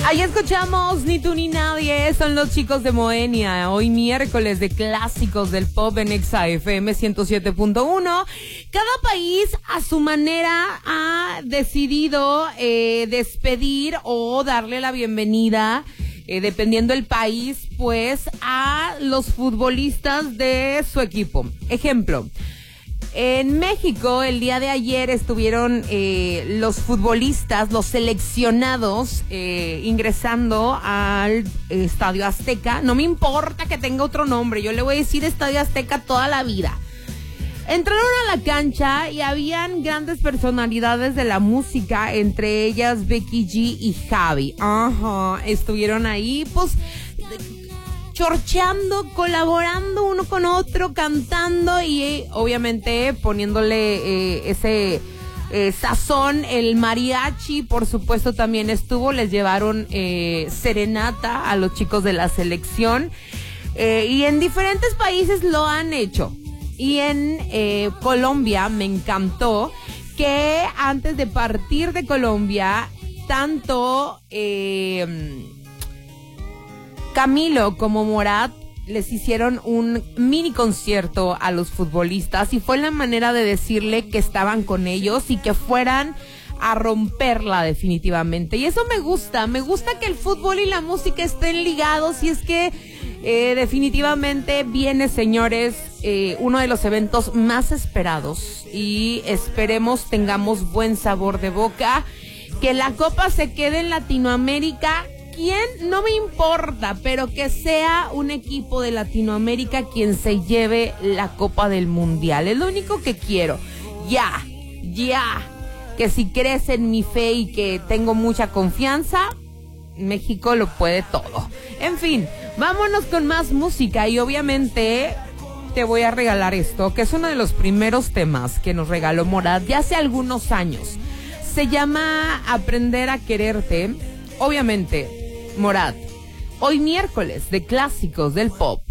Ahí escuchamos Ni tú ni nadie, son los chicos de Moenia. Hoy miércoles de clásicos del pop en Exa FM 107.1. Cada país a su manera ha decidido despedir o darle la bienvenida, dependiendo del país, pues a los futbolistas de su equipo. Ejemplo, en México el día de ayer estuvieron los futbolistas, los seleccionados, ingresando al Estadio Azteca. No me importa que tenga otro nombre, yo le voy a decir Estadio Azteca toda la vida. Entraron a la cancha y habían grandes personalidades de la música, entre ellas Becky G y Javi. Ajá, estuvieron ahí, pues, chorcheando, colaborando uno con otro, cantando y obviamente poniéndole ese sazón. El mariachi, por supuesto, también estuvo. Les llevaron serenata a los chicos de la selección, y en diferentes países lo han hecho. Y en Colombia me encantó que antes de partir de Colombia, tanto Camilo como Morat les hicieron un mini concierto a los futbolistas y fue la manera de decirle que estaban con ellos y que fueran a romperla definitivamente. Y eso me gusta que el fútbol y la música estén ligados, y es que definitivamente viene, señores, uno de los eventos más esperados y esperemos tengamos buen sabor de boca, que la copa se quede en Latinoamérica. ¿Quién? No me importa, pero que sea un equipo de Latinoamérica quien se lleve la Copa del Mundial. Es lo único que quiero. Ya. Que si crees en mi fe y que tengo mucha confianza, México lo puede todo. En fin, vámonos con más música y obviamente te voy a regalar esto, que es uno de los primeros temas que nos regaló Morat ya hace algunos años. Se llama Aprender a Quererte. Obviamente, Morat, hoy miércoles de clásicos del pop.